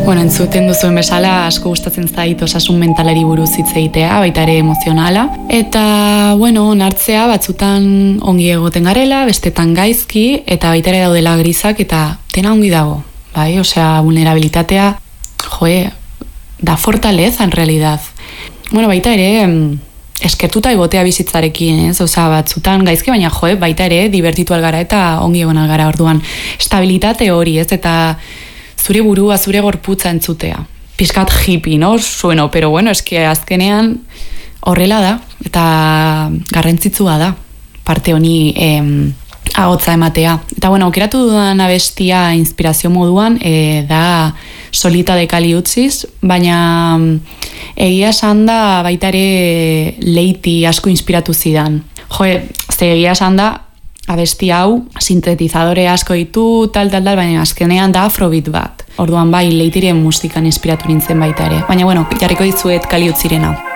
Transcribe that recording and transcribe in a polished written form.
Bueno, entzuten duzuen bezala asko gustatzen zait osasun mentalari buruz hitz egitea, baita ere emozionala. Eta, bueno, onartzea batzutan ongi egoten garela, bestetan gaizki, eta baita ere daudela grisak, eta dena ongi dago, bai? Osea, vulnerabilitatea, da fortaleza, en realidad. Bueno, baita ere, eskertuta egotea bizitzarekin, ez? Osea, batzutan gaizki, baina baita ere, divertitu algara eta ongi egon algara, orduan. Estabilitate hori, ez? Eta zure burua, zure gorputza entzutea. Piskat hippie, no? Sueno, pero bueno, eske azkenean horrela da, eta garrantzitsua da, parte honi ahotsa ematea. Eta bueno, aukeratu dudan abestia inspirazio moduan, da Solita de Kali Uchis, baina egia esan da baita ere Leiti asko inspiratu zidan. Egia esan da, abesti hau, sintetizadore asko ditu, tal, baina azkenean da afrobeat bat. Orduan bai, Leitiren musikan inspiratu nintzen baita ere. Baina bueno, jarriko dizuet Kali Utzirena.